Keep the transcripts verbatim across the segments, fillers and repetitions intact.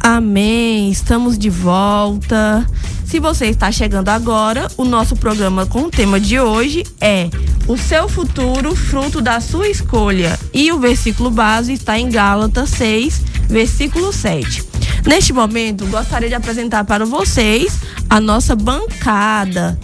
Amém, estamos de volta. Se você está chegando agora, o nosso programa com o tema de hoje é o seu futuro, fruto da sua escolha. E o versículo base está em Gálatas seis, versículo sete. Neste momento, gostaria de apresentar para vocês a nossa bancada.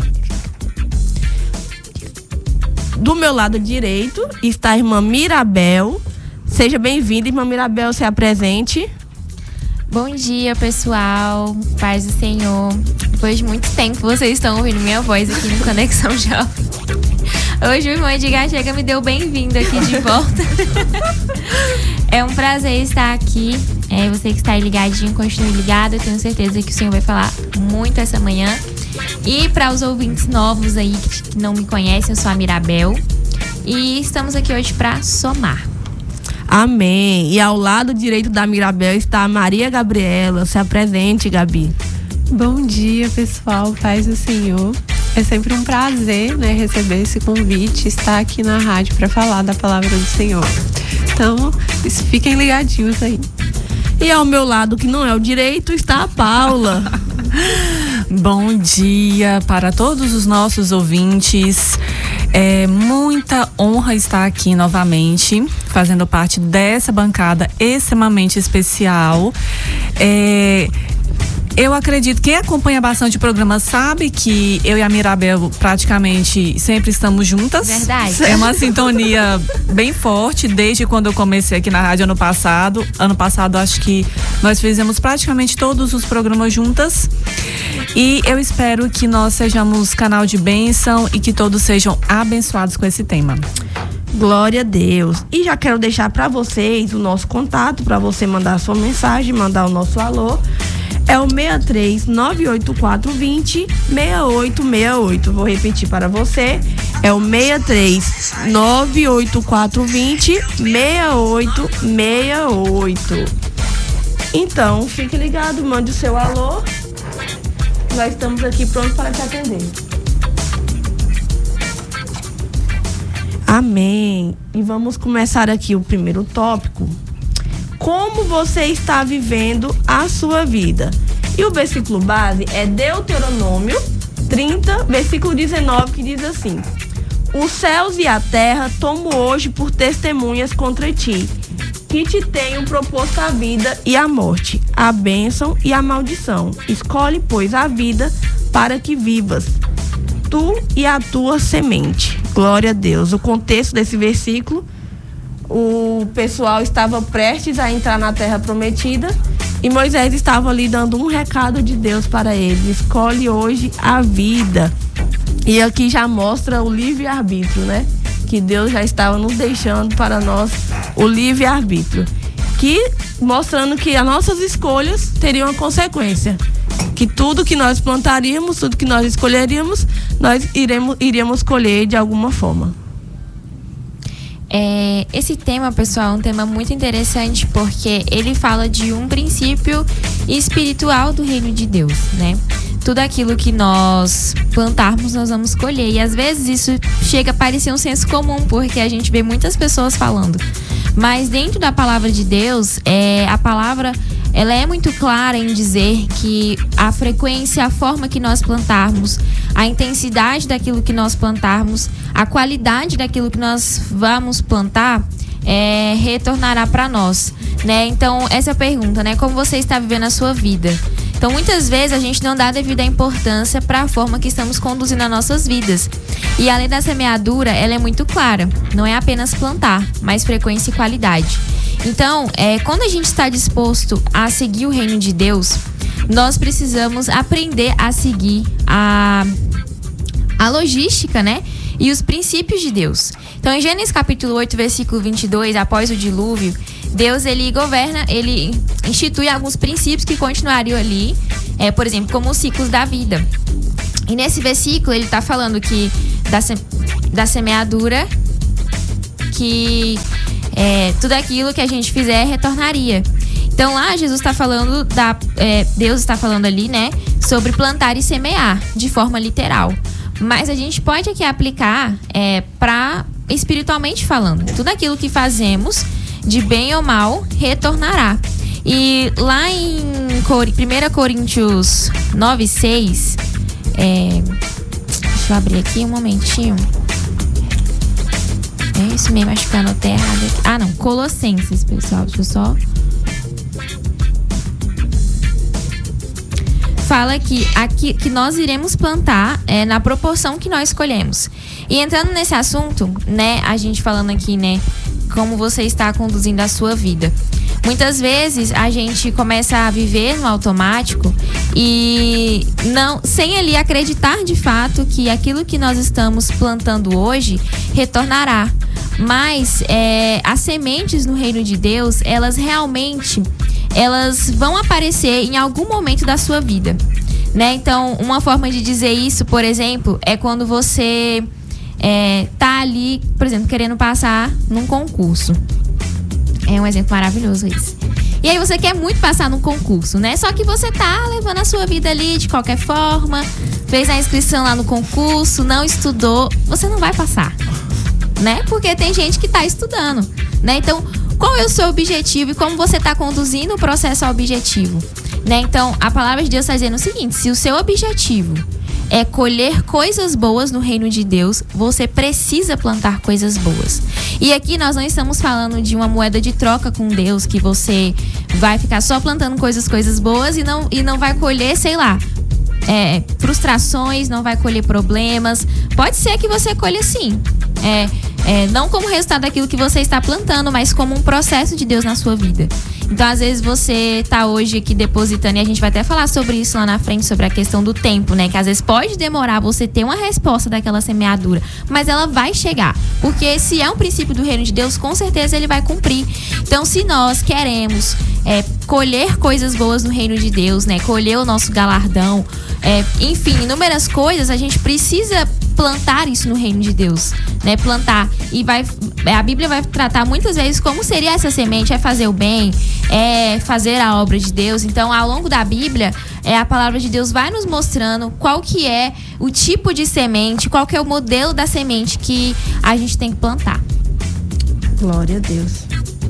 Do meu lado direito está a irmã Mirabel. Seja bem-vinda, irmã Mirabel, se apresente. Bom dia, pessoal. Paz do Senhor. Depois de muito tempo, vocês estão ouvindo minha voz aqui no Conexão Jovem. Hoje o irmão Edgar chega me deu bem-vindo aqui de volta. É um prazer estar aqui. É, você que está aí ligadinho, continue ligado. Eu tenho certeza que o Senhor vai falar muito essa manhã. E para os ouvintes novos aí que não me conhecem, eu sou a Mirabel. E estamos aqui hoje para somar. Amém. E ao lado direito da Mirabel está a Maria Gabriela. Se apresente, Gabi. Bom dia, pessoal. Paz do Senhor. É sempre um prazer, né, receber esse convite, estar aqui na rádio para falar da palavra do Senhor. Então, fiquem ligadinhos aí. E ao meu lado, que não é o direito, está a Paula. Bom dia para todos os nossos ouvintes. É muita honra estar aqui novamente, fazendo parte dessa bancada extremamente especial. É, eu acredito, quem acompanha bastante o programa sabe que eu e a Mirabel praticamente sempre estamos juntas. Verdade. É uma sintonia bem forte desde quando eu comecei aqui na rádio ano passado. Ano passado acho que nós fizemos praticamente todos os programas juntas. E eu espero que nós sejamos canal de bênção e que todos sejam abençoados com esse tema. Glória a Deus. E já quero deixar para vocês o nosso contato, para você mandar a sua mensagem, mandar o nosso alô. É o seis três nove oito quatro dois zero seis oito seis oito. Vou repetir para você. É o seis três nove oito quatro dois zero seis oito seis oito. Então, fique ligado, mande o seu alô. Nós estamos aqui prontos para te atender. Amém. E vamos começar aqui o primeiro tópico. Como você está vivendo a sua vida? E o versículo base é Deuteronômio trinta, versículo dezenove, que diz assim: os céus e a terra tomo hoje por testemunhas contra ti, que te tenho proposto a vida e a morte, a bênção e a maldição. Escolhe, pois, a vida para que vivas, tu e a tua semente. Glória a Deus. O contexto desse versículo, o pessoal estava prestes a entrar na terra prometida e Moisés estava ali dando um recado de Deus para eles: escolhe hoje a vida. E aqui já mostra o livre-arbítrio, né? Que Deus já estava nos deixando para nós o livre-arbítrio, que mostrando que as nossas escolhas teriam uma consequência, que tudo que nós plantaríamos, tudo que nós escolheríamos, nós iremos, iríamos colher de alguma forma. É, esse tema, pessoal, é um tema muito interessante porque ele fala de um princípio espiritual do reino de Deus, né? Tudo aquilo que nós plantarmos, nós vamos colher. E às vezes isso chega a parecer um senso comum, porque a gente vê muitas pessoas falando. Mas dentro da palavra de Deus, é, a palavra ela é muito clara em dizer que a frequência, a forma que nós plantarmos, a intensidade daquilo que nós plantarmos, a qualidade daquilo que nós vamos plantar, é, retornará para nós, né? Então, essa é a pergunta, né? Como você está vivendo a sua vida? Então, muitas vezes a gente não dá devida importância para a forma que estamos conduzindo as nossas vidas. E a lei da semeadura, ela é muito clara. Não é apenas plantar, mas frequência e qualidade. Então, é, quando a gente está disposto a seguir o reino de Deus, nós precisamos aprender a seguir a, a logística, né? E os princípios de Deus. Então, em Gênesis capítulo oito, versículo vinte e dois, após o dilúvio, Deus, ele governa, ele institui alguns princípios que continuariam ali, é, por exemplo, como os ciclos da vida. E nesse versículo, ele está falando que da, se, da semeadura, que é, tudo aquilo que a gente fizer retornaria. Então lá Jesus está falando, da, é, Deus está falando ali, né, sobre plantar e semear, de forma literal. Mas a gente pode aqui aplicar é, para espiritualmente falando. Tudo aquilo que fazemos, de bem ou mal, retornará. E lá em primeira Coríntios nove, seis. É, deixa eu abrir aqui um momentinho. É isso mesmo, acho que eu anotei errado aqui. Ah, não, Colossenses, pessoal. Deixa eu só... Fala que, aqui, que nós iremos plantar é, na proporção que nós escolhemos. E entrando nesse assunto, né, a gente falando aqui, né, como você está conduzindo a sua vida. Muitas vezes a gente começa a viver no automático e não, sem ali acreditar de fato que aquilo que nós estamos plantando hoje retornará. Mas é, as sementes no reino de Deus, elas realmente... elas vão aparecer em algum momento da sua vida, né? Então, uma forma de dizer isso, por exemplo, é quando você é, tá ali, por exemplo, querendo passar num concurso. É um exemplo maravilhoso isso. E aí você quer muito passar num concurso, né? Só que você tá levando a sua vida ali de qualquer forma, fez a inscrição lá no concurso, não estudou, você não vai passar, né? Porque tem gente que tá estudando, né? Então, qual é o seu objetivo e como você está conduzindo o processo ao objetivo, né? Então, a palavra de Deus está dizendo o seguinte: se o seu objetivo é colher coisas boas no reino de Deus, você precisa plantar coisas boas. E aqui nós não estamos falando de uma moeda de troca com Deus, que você vai ficar só plantando coisas, coisas boas e não, e não vai colher, sei lá, é, frustrações, não vai colher problemas. Pode ser que você colha sim. É, é, não como resultado daquilo que você está plantando, mas como um processo de Deus na sua vida. Então, às vezes, você está hoje aqui depositando, e a gente vai até falar sobre isso lá na frente, sobre a questão do tempo, né? Que às vezes pode demorar você ter uma resposta daquela semeadura, mas ela vai chegar. Porque se é um princípio do reino de Deus, com certeza ele vai cumprir. Então, se nós queremos é, colher coisas boas no reino de Deus, né? Colher o nosso galardão, é, enfim, inúmeras coisas, a gente precisa plantar isso no reino de Deus, né? Plantar. E vai, a Bíblia vai tratar muitas vezes como seria essa semente: é fazer o bem, é fazer a obra de Deus. Então, ao longo da Bíblia, é, a palavra de Deus vai nos mostrando qual que é o tipo de semente, qual que é o modelo da semente que a gente tem que plantar. Glória a Deus.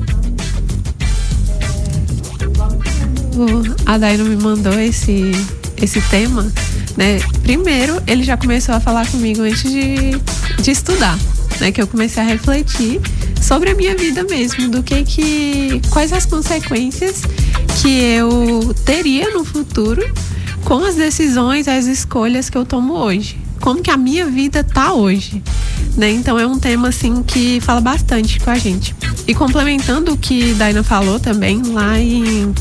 A Daina me mandou esse, esse tema, né? Primeiro, ele já começou a falar comigo antes de, de estudar, né? Que eu comecei a refletir sobre a minha vida mesmo, do que que, quais as consequências que eu teria no futuro com as decisões, as escolhas que eu tomo hoje. Como que a minha vida tá hoje, né? Então é um tema assim que fala bastante com a gente. E complementando o que Daina falou também lá em,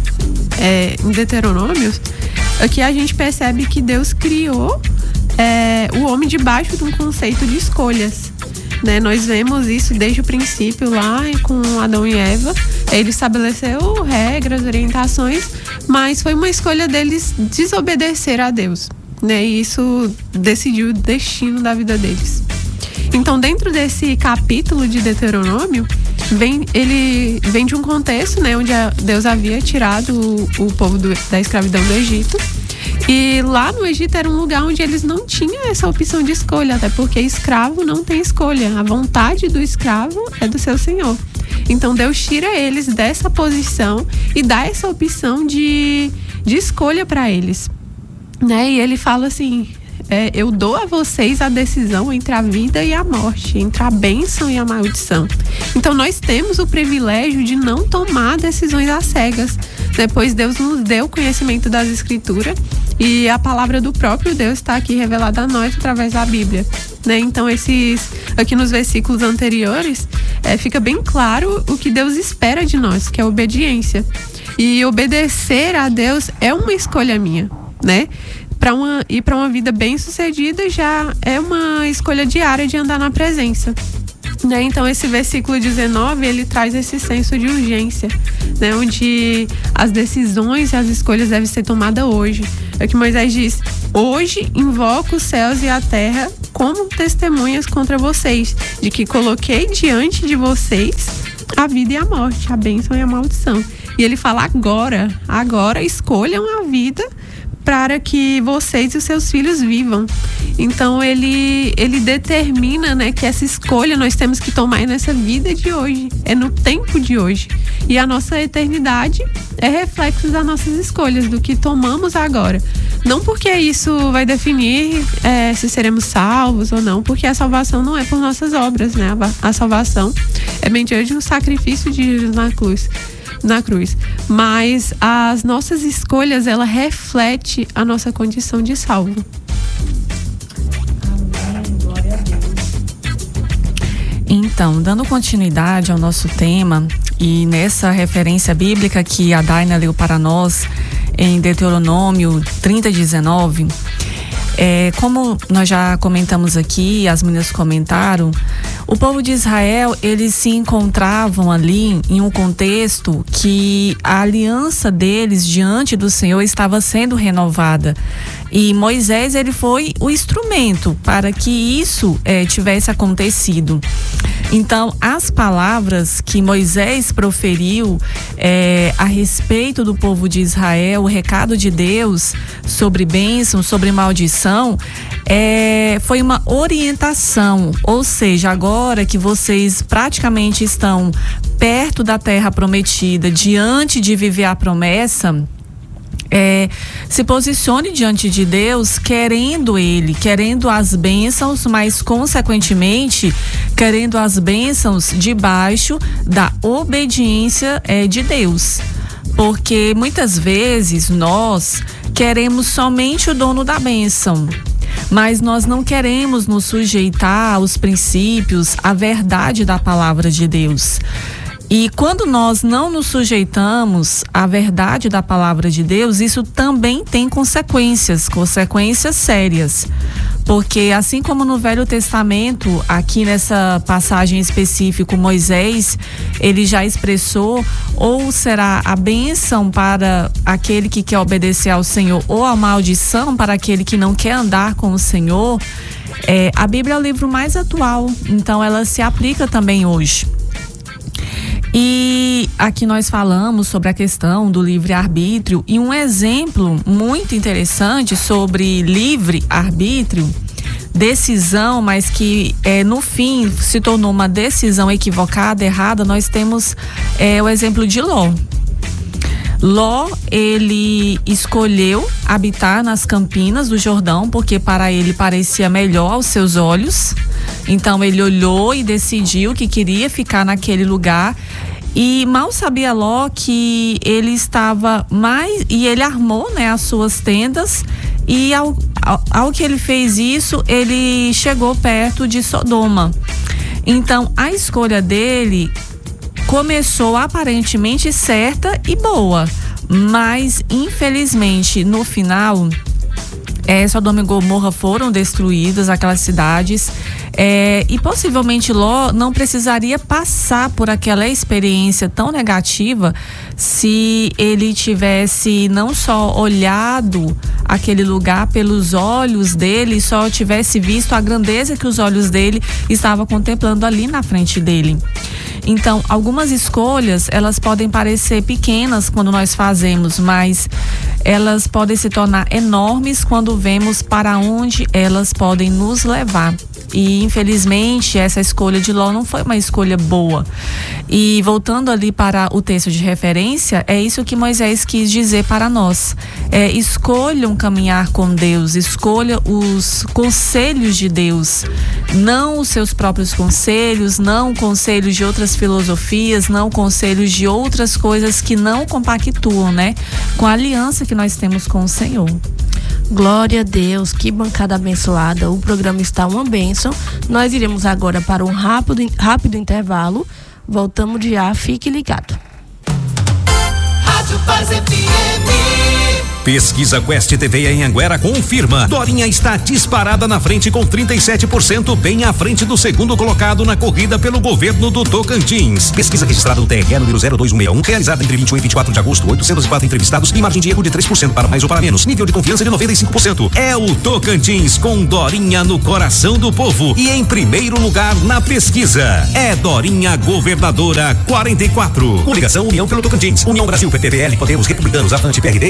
é, em Deuteronômio, aqui a gente percebe que Deus criou é, o homem debaixo de um conceito de escolhas, né? Nós vemos isso desde o princípio lá com Adão e Eva. Ele estabeleceu regras, orientações, mas foi uma escolha deles desobedecer a Deus, né? E isso decidiu o destino da vida deles. Então, dentro desse capítulo de Deuteronômio, vem, ele vem de um contexto, né, onde Deus havia tirado o, o povo do, da escravidão do Egito. E lá no Egito era um lugar onde eles não tinham essa opção de escolha, até porque escravo não tem escolha. A vontade do escravo é do seu senhor. Então Deus tira eles dessa posição e dá essa opção de, de escolha para eles, né? E ele fala assim: é, eu dou a vocês a decisão entre a vida e a morte, entre a bênção e a maldição. Então nós temos o privilégio de não tomar decisões às cegas. Depois Deus nos deu conhecimento das Escrituras e a palavra do próprio Deus está aqui revelada a nós através da Bíblia, né? Então esses aqui nos versículos anteriores é, fica bem claro o que Deus espera de nós, que é a obediência. E obedecer a Deus é uma escolha minha, né? Para uma, ir para uma vida bem sucedida já é uma escolha diária de andar na presença, né? Então esse versículo dezenove, ele traz esse senso de urgência, né? Onde as decisões e as escolhas devem ser tomadas hoje. É o que Moisés diz: hoje invoco os céus e a terra como testemunhas contra vocês, de que coloquei diante de vocês a vida e a morte, a bênção e a maldição. E ele fala: agora, agora escolham a vida para que vocês e os seus filhos vivam. Então ele, ele determina, né, que essa escolha nós temos que tomar nessa vida de hoje, é no tempo de hoje. E a nossa eternidade é reflexo das nossas escolhas, do que tomamos agora. Não porque isso vai definir é, se seremos salvos ou não, porque a salvação não é por nossas obras, né? A, a salvação é mediante o sacrifício de Jesus na cruz. na cruz, mas as nossas escolhas, ela reflete a nossa condição de salvo. Amém, glória a Deus. Então, dando continuidade ao nosso tema e nessa referência bíblica que a Daina leu para nós em Deuteronômio trinta, dezenove, É, como nós já comentamos aqui, as meninas comentaram, o povo de Israel, eles se encontravam ali em um contexto que a aliança deles diante do Senhor estava sendo renovada. E Moisés, ele foi o instrumento para que isso é, tivesse acontecido. Então, as palavras que Moisés proferiu é, a respeito do povo de Israel, o recado de Deus sobre bênção, sobre maldição, é, foi uma orientação. Ou seja, agora que vocês praticamente estão perto da terra prometida, diante de viver a promessa, É, se posicione diante de Deus querendo Ele, querendo as bênçãos, mas consequentemente querendo as bênçãos debaixo da obediência é, de Deus. Porque muitas vezes nós queremos somente o dono da bênção, mas nós não queremos nos sujeitar aos princípios, à verdade da palavra de Deus. E quando nós não nos sujeitamos à verdade da palavra de Deus, isso também tem consequências, consequências sérias. Porque assim como no Velho Testamento, aqui nessa passagem específica, Moisés, ele já expressou, ou será a bênção para aquele que quer obedecer ao Senhor, ou a maldição para aquele que não quer andar com o Senhor, é, a Bíblia é o livro mais atual, então ela se aplica também hoje. E aqui nós falamos sobre a questão do livre-arbítrio, e um exemplo muito interessante sobre livre-arbítrio, decisão, mas que é, no fim se tornou uma decisão equivocada, errada, nós temos é, o exemplo de Ló. Ló, ele escolheu habitar nas campinas do Jordão, porque para ele parecia melhor aos seus olhos. Então ele olhou e decidiu que queria ficar naquele lugar. E mal sabia Ló que ele estava mais... E ele armou, né, as suas tendas. E ao, ao, ao que ele fez isso, ele chegou perto de Sodoma. Então a escolha dele começou aparentemente certa e boa, mas infelizmente no final é, Sodoma e Gomorra foram destruídas, aquelas cidades, é, e possivelmente Ló não precisaria passar por aquela experiência tão negativa se ele tivesse não só olhado aquele lugar pelos olhos dele, só tivesse visto a grandeza que os olhos dele estavam contemplando ali na frente dele. Então, algumas escolhas, elas podem parecer pequenas quando nós fazemos, mas elas podem se tornar enormes quando vemos para onde elas podem nos levar. E infelizmente essa escolha de Ló não foi uma escolha boa. E voltando ali para o texto de referência, é isso que Moisés quis dizer para nós. É, escolham caminhar com Deus, escolha os conselhos de Deus, não os seus próprios conselhos, não conselhos de outras filosofias, não conselhos de outras coisas que não compactuam, né, com a aliança que nós temos com o Senhor. Glória a Deus, que bancada abençoada. O programa está uma bênção. Nós iremos agora para um rápido, rápido intervalo. Voltamos já, fique ligado. Rádio Paz F M. Pesquisa Quest T V em Anguera confirma. Dorinha está disparada na frente com trinta e sete por cento, bem à frente do segundo colocado na corrida pelo governo do Tocantins. Pesquisa registrada no T R E número zero dois um seis um, realizada entre vinte e um e vinte e quatro de agosto, oitocentos e quatro entrevistados e margem de erro de três por cento para mais ou para menos. Nível de confiança de noventa e cinco por cento. É o Tocantins com Dorinha no coração do povo e em primeiro lugar na pesquisa. É Dorinha Governadora quarenta e quatro. Coligação União pelo Tocantins. União Brasil, P T B L, Podemos, Republicanos, Avante, P R D